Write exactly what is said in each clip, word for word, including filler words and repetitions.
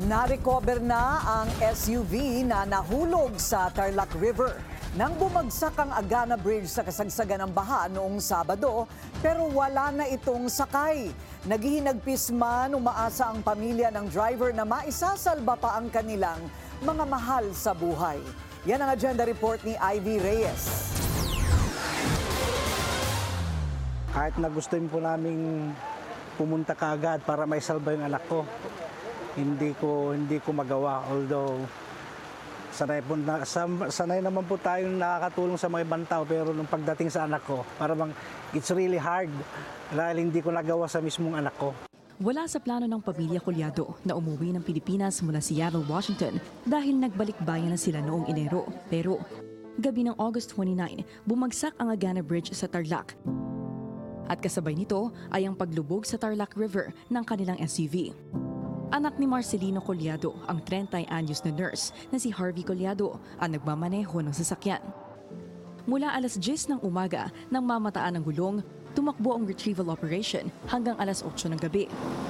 Na-recover na ang S U V na nahulog sa Tarlac River nang bumagsak ang Agana Bridge sa kasagsagan ng baha noong Sabado, pero wala na itong sakay. Naghihinagpis man, umaasa ang pamilya ng driver na maisasalba pa ang kanilang mga mahal sa buhay. Yan ang agenda report ni Ivy Reyes. Kahit na gustuin po namin pumunta kaagad para may salba yung anak ko, hindi ko hindi ko magawa. Although sanay po na, sanay naman po tayong nakakatulong sa mga ibang tao, pero nung pagdating sa anak ko, parang it's really hard dahil hindi ko nagawa sa mismong anak ko. Wala sa plano ng pamilya Collado na umuwi ng Pilipinas mula Seattle, Washington dahil nagbalik bayan na sila noong Enero. Pero gabi ng August twenty-nine, bumagsak ang Agana Bridge sa Tarlac. At kasabay nito ay ang paglubog sa Tarlac River ng kanilang S U V. Anak ni Marcelino Collado, ang thirty anyos na nurse na si Harvey Collado, ang nagmamaneho ng sasakyan. Mula alas diyes ng umaga nang mamataan ng gulong, tumakbo ang retrieval operation hanggang alas otso ng gabi.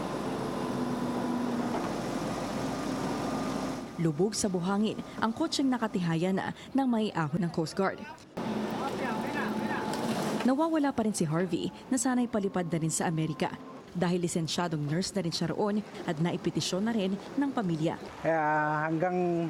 Lubog sa buhangin ang kotseng nakatihaya na ng may ahon ng Coast Guard. Nawawala pa rin si Harvey na sana'y palipad na rin sa Amerika dahil lisensyadong nurse na rin siya roon at naipetisyon na rin ng pamilya. Kaya hanggang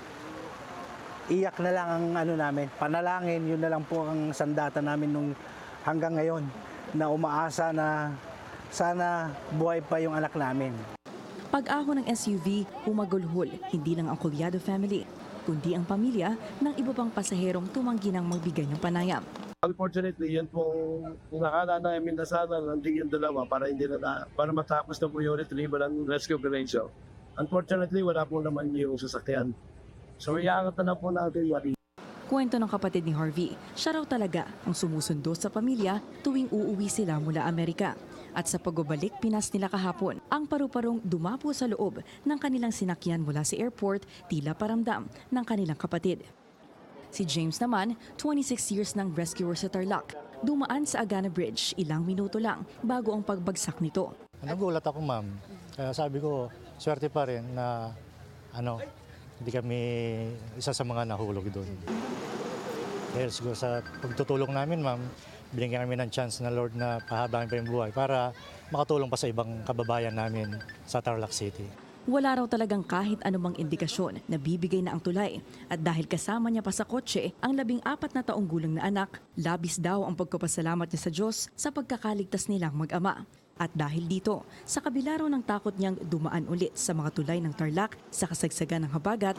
iyak na lang ang ano namin, panalangin, yun na lang po ang sandata namin nung hanggang ngayon na umaasa na sana buhay pa yung anak namin. Pag-ahon ng S U V, humagulhol hindi lang ang Collado family, kundi ang pamilya ng iba pang pasaherong tumanggi ng magbigay ng panayam. Unfortunately, yan pong nakala namin na sana nandiyan yung dalawa para hindi na, para matapos na po yung retrieval and rescue operation. Unfortunately, wala po naman yung sasakyan. So, iangat na po natin yari. Kwento ng kapatid ni Harvey, siya raw talaga ang sumusundo sa pamilya tuwing uuwi sila mula Amerika. At sa pagbabalik Pinas nila kahapon, ang paru-parong dumapo sa loob ng kanilang sinakyan mula sa airport, tila paramdam ng kanilang kapatid. Si James naman, twenty-six years ng rescuer sa Tarlac, dumaan sa Agana Bridge ilang minuto lang bago ang pagbagsak nito. Nagulat ako, ma'am. Kaya sabi ko, swerte pa rin na ano, hindi kami isa sa mga nahulog doon. Dahil siguro sa pagtutulong namin, ma'am, binigyan kami ng chance na Lord na pahabangin pa yung buhay para makatulong pa sa ibang kababayan namin sa Tarlac City. Wala raw talagang kahit anumang indikasyon na bibigay na ang tulay. At dahil kasama niya pa sa kotse ang labing apat na taong gulang na anak, labis daw ang pagpapasalamat niya sa Diyos sa pagkakaligtas nilang mag-ama. At dahil dito, sa kabila raw ng takot niyang dumaan ulit sa mga tulay ng Tarlac sa kasagsagan ng habagat,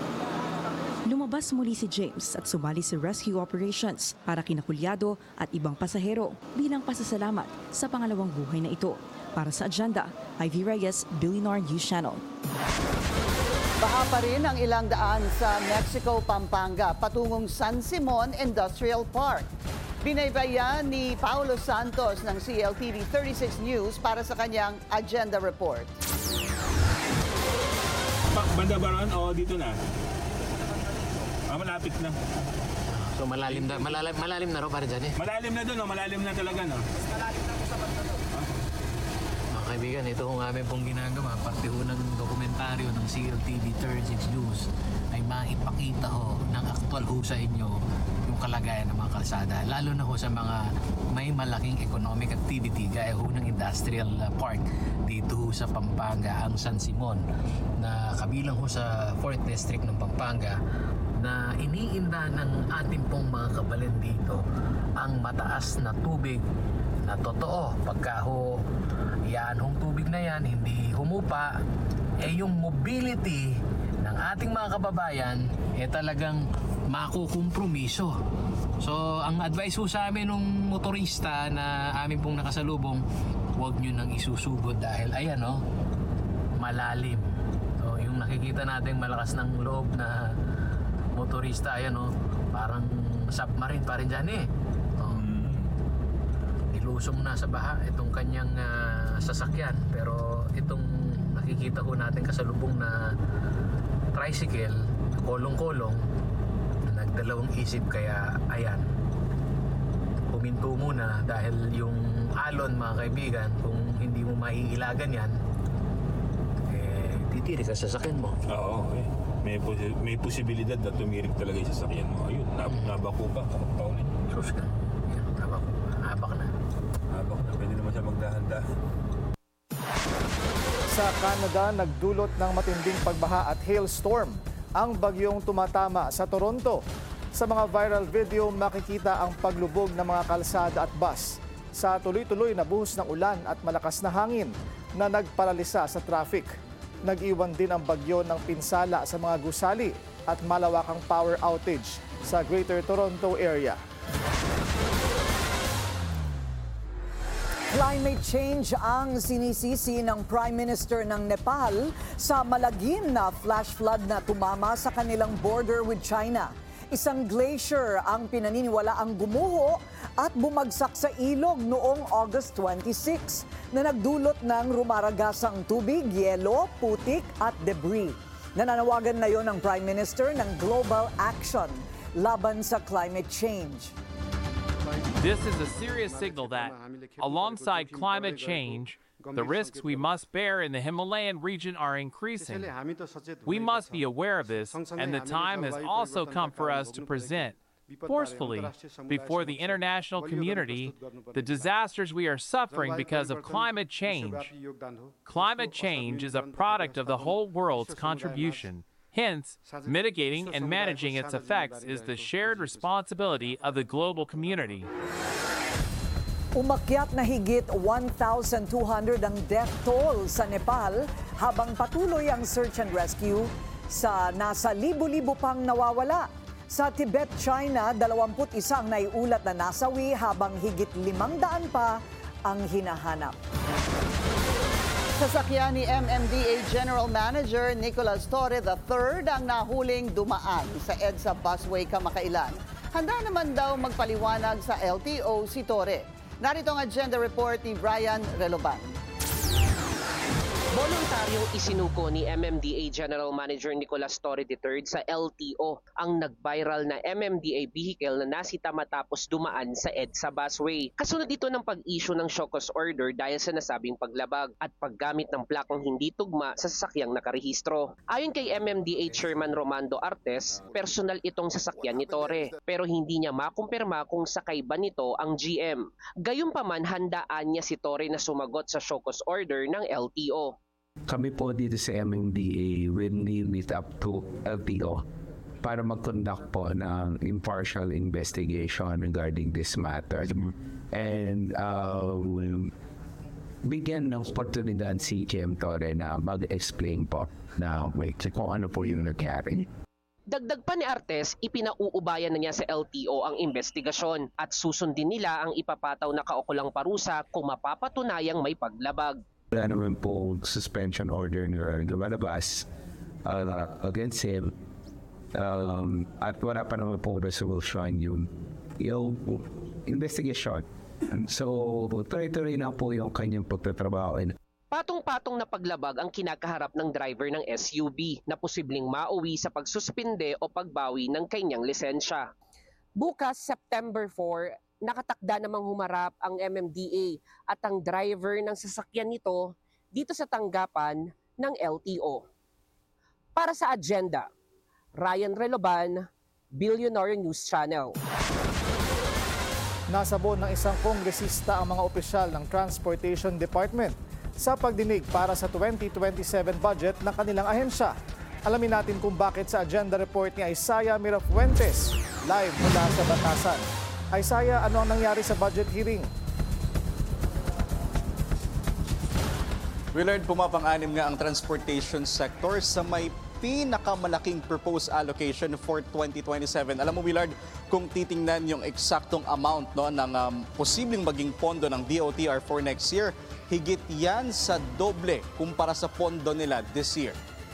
lumabas muli si James at sumali sa rescue operations para kina Collado at ibang pasahero bilang pasasalamat sa pangalawang buhay na ito. Para sa agenda, Ivy Reyes, Billionaire News Channel. Baha pa rin ang ilang daan sa Mexico, Pampanga, patungong San Simon Industrial Park. Binaybayan ni Paulo Santos ng C L T V thirty-six News para sa kanyang agenda report. Banda ba ron o dito na? Ah, malapit na. So malalim na, malalim, malalim na ro para dyan eh. Malalim na doon, no? Malalim na talaga, no? Malalim na po sa banda doon. Mga kaibigan, ito kung aming pong ginagawa, parte ho ng dokumentaryo ng C L T V thirty-six News ay maipakita ho ng aktual ho sa inyo yung kalagayan ng mga kalsada. Lalo na ho sa mga may malaking economic activity gaya ho ng industrial park dito ho sa Pampanga, ang San Simon, na kabilang ho sa fourth District ng Pampanga, na iniinda ng ating pong mga kabalin dito ang mataas na tubig na totoo. Pagka ho yan hong tubig na yan hindi humupa, eh yung mobility ng ating mga kababayan eh talagang makukompromiso. So ang advice ho sa amin ng motorista na amin pong nakasalubong, huwag nyo nang isusugod dahil ayan o, malalim. So yung nakikita natin malakas ng loob na motorista, ayan o, parang submarine pa rin dyan eh. Um, nilusong na sa baha itong kanyang uh, sasakyan, pero itong nakikita ko natin kasalubong na tricycle, kolong-kolong, nagdalawang isip, kaya ayan, huminto muna dahil yung alon, mga kaibigan, kung hindi mo maiilagan yan, eh titirik ang sasakyan mo. Oo, eh. May, posi- may posibilidad na tumirik talaga yung sasakyan mo. Ayun, nab- nabako pa. Kapag Sus ka. Yan, habak, habak na. Nabako na. Pwede naman siya magdahan-dahan. Sa Canada, nagdulot ng matinding pagbaha at hailstorm ang bagyong tumatama sa Toronto. Sa mga viral video, makikita ang paglubog ng mga kalsada at bus sa tuloy-tuloy na buhos ng ulan at malakas na hangin na nagparalisa sa traffic. Nag-iwan din ang bagyo ng pinsala sa mga gusali at malawakang power outage sa Greater Toronto area. Climate change ang sinisisi ng Prime Minister ng Nepal sa malagim na flash flood na tumama sa kanilang border with China. Isang glacier ang pinaniniwala ang gumuho at bumagsak sa ilog noong August twenty-six na nagdulot ng rumaragasang tubig, yelo, putik at debris. Nananawagan na yon ng Prime Minister ng global action laban sa climate change. This is a serious signal that, alongside climate change, the risks we must bear in the Himalayan region are increasing. We must be aware of this, and the time has also come for us to present forcefully before the international community the disasters we are suffering because of climate change. Climate change is a product of the whole world's contribution. Hence, mitigating and managing its effects is the shared responsibility of the global community. Umakyat na higit one thousand two hundred ang death toll sa Nepal habang patuloy ang search and rescue sa nasa libo-libo pang nawawala. Sa Tibet, China, dalawampu't isa ang naiulat na nasawi habang higit limang daan pa ang hinahanap. Sasakyan ni M M D A General Manager Nicolas Torre the third ang nahuling dumaan sa EDSA busway kamakailan. Handa naman daw magpaliwanag sa L T O si Torre. Narito ang agenda report ni Brian Reloban. Voluntaryong isinuko ni M M D A General Manager Nicolas Torre the third sa L T O ang nag-viral na M M D A vehicle na nasita matapos dumaan sa EDSA busway. Kasunod ito ng pag-issue ng show cause order dahil sa nasabing paglabag at paggamit ng plakang hindi tugma sa sasakyang nakarehistro. Ayon kay M M D A Chairman Romando Artes, personal itong sasakyan ni Torre pero hindi niya makumpirma kung sakay ba nito ang G M. Gayunpaman, handaan niya si Torre na sumagot sa show cause order ng L T O. Kami po dito sa M M D A will leave it up to L T O para mag-conduct po ng impartial investigation regarding this matter. And uh, we'll bigyan ng oportunidad si G M Torre na mag-explain po na wait, kung ano po yung nangyari. Dagdag pa ni Artes, ipinauubayan na niya sa L T O ang investigasyon at susundin nila ang ipapataw na kaukulang parusa kung mapapatunayang may paglabag. Wala naman po suspension order na lumalabas uh, against him um, at wala pa naman po resolution yung, yung investigation. So, tuloy-tuloy na po yung kanyang pagtatrabaho. Patong-patong na paglabag ang kinakaharap ng driver ng S U V na posibleng mauwi sa pagsuspinde o pagbawi ng kanyang lisensya. Bukas, September four, nakatakda namang humarap ang M M D A at ang driver ng sasakyan nito dito sa tanggapan ng L T O. Para sa agenda, Ryan Reloban, Billionaire News Channel. Nasabon ng isang kongresista ang mga opisyal ng Transportation Department sa pagdinig para sa twenty twenty-seven budget ng kanilang ahensya. Alamin natin kung bakit sa agenda report ni Isaiah Mirafuentes, live mula sa Batasan. Isaiah, ano ang nangyari sa budget hearing? We learned pumapang-anim nga ang transportation sector sa may pinakamalaking proposed allocation for twenty twenty-seven. Alam mo, Willard, kung titingnan yung eksaktong amount no, ng um, posibleng maging pondo ng D O T R for next year, higit yan sa doble kumpara sa pondo nila this year.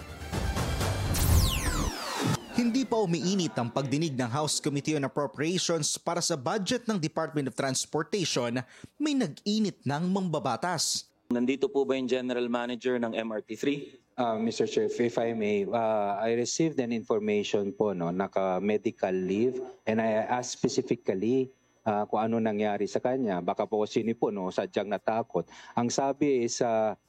Hindi pa umiinit ang pagdinig ng House Committee on Appropriations para sa budget ng Department of Transportation, may nag-init ng mambabatas. Nandito po ba yung General Manager ng M R T three? Uh, Mister Chair, if I may, uh, I received an information po, no, naka-medical leave, and I asked specifically uh, kung ano nangyari sa kanya. Baka po sino po, no, sadyang natakot. Ang sabi is, uh,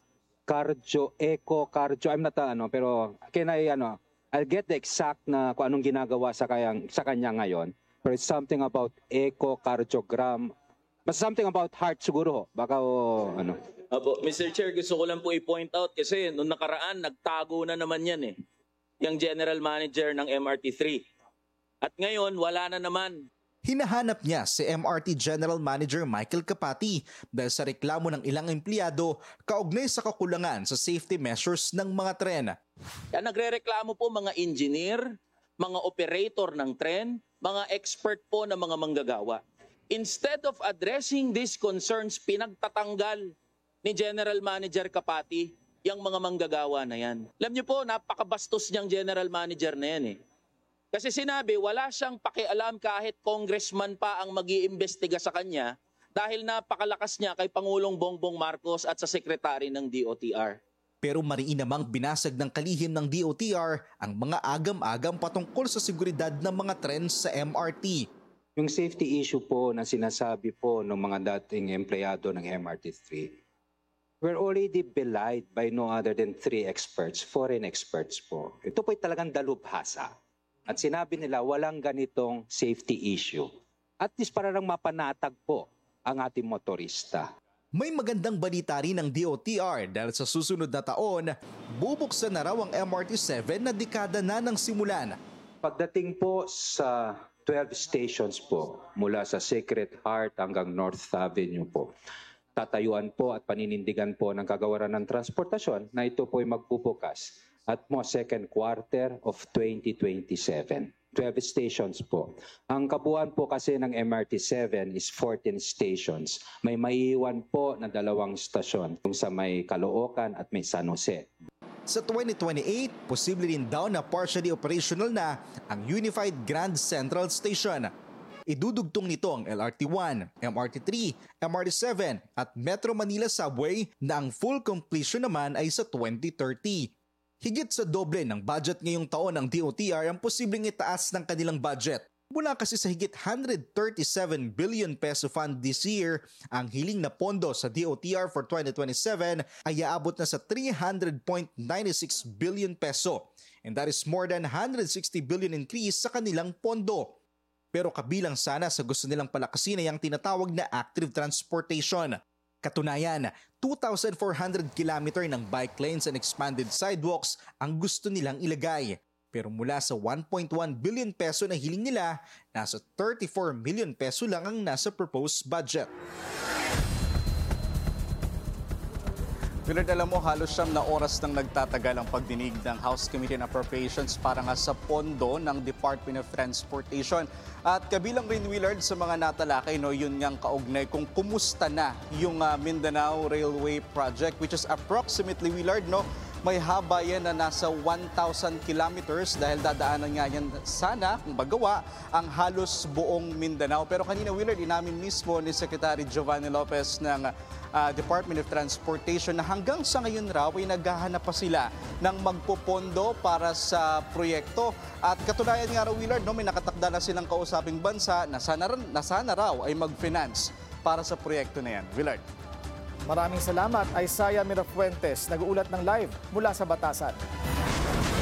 cardio, eco cardio. I'm not uh, ano, pero can I ano, I'll get the exact na kung anong ginagawa sa kayang sa kanya ngayon. But it's something about echocardiogram. Mas something about heart siguro. Baka o ano. Apo, Mister Chair, gusto ko lang po i-point out kasi nung nakaraan nagtago na naman yan eh. Yung general manager ng M R T three. At ngayon wala na naman. Hinahanap niya si M R T General Manager Michael Capati dahil sa reklamo ng ilang empleyado kaugnay sa kakulangan sa safety measures ng mga tren. Kaya nagrereklamo po mga engineer, mga operator ng tren, mga expert po na mga manggagawa. Instead of addressing these concerns, pinagtatanggal ni General Manager Capati yung mga manggagawa na yan. Alam niyo po, napakabastos niyang General Manager na yan eh. Kasi sinabi, wala siyang pakialam kahit congressman pa ang mag-iimbestiga sa kanya dahil napakalakas niya kay Pangulong Bongbong Marcos at sa sekretary ng D O T R. Pero mariin namang binasag ng kalihim ng D O T R ang mga agam-agam patungkol sa seguridad ng mga tren sa M R T. Yung safety issue po na sinasabi po ng mga dating empleyado ng M R T three, we're already belied by no other than three experts, foreign experts po. Ito po'y talagang dalubhasa. At sinabi nila walang ganitong safety issue. At least para lang mapanatag po ang ating motorista. May magandang balita rin ng D O T R dahil sa susunod na taon, bubuksan na raw ang M R T seven na dekada na ng simulan. Pagdating po sa twelve stations po, mula sa Sacred Heart hanggang North Avenue po, tatayuan po at paninindigan po ng kagawaran ng transportasyon na ito po ay magbubukas at mo second quarter of twenty twenty-seven. twelve stations po. Ang kabuuan po kasi ng M R T seven is fourteen stations. May maiiwan po na dalawang stasyon, yung sa may Caloocan at may San Jose. Sa twenty twenty-eight, posible rin daw na partially operational na ang Unified Grand Central Station. Idudugtong nito ang L R T one, M R T three, M R T seven at Metro Manila Subway na ang full completion naman ay sa twenty thirty. Higit sa doble ng budget ngayong taon ng D O T R ang posibleng itaas ng kanilang budget. Mula kasi sa higit one hundred thirty-seven billion peso fund this year, ang hiling na pondo sa D O T R for twenty twenty-seven ay aabot na sa three hundred point nine six billion peso. And that is more than one hundred sixty billion increase sa kanilang pondo. Pero kabilang sana sa gusto nilang palakasin ay ang tinatawag na active transportation. Katunayan, two thousand four hundred kilometer ng bike lanes and expanded sidewalks ang gusto nilang ilagay. Pero mula sa one point one billion peso na hiling nila, nasa thirty-four million peso lang ang nasa proposed budget. Willard, alam mo, halos siyam na oras nang nagtatagal ang pagdinig ng House Committee on Appropriations para nga sa pondo ng Department of Transportation. At kabilang rin, Willard, sa mga natalakay, no, yun ngang kaugnay kung kumusta na yung uh, Mindanao Railway Project, which is approximately, Willard, no, may haba yan na nasa one thousand kilometers dahil dadaanan nga yan sana, kung magawa, ang halos buong Mindanao. Pero kanina, Willard, inamin mismo ni Secretary Giovanni Lopez ng uh, Department of Transportation na hanggang sa ngayon raw ay naghahanap pa sila ng magpopondo para sa proyekto. At katunayan nga raw, Willard, no, may nakatakda na silang kausaping bansa na sana, na sana raw ay mag-finance para sa proyekto na yan. Willard. Maraming salamat, Isaiah Mirafuentes, nag-uulat ng live mula sa Batasan.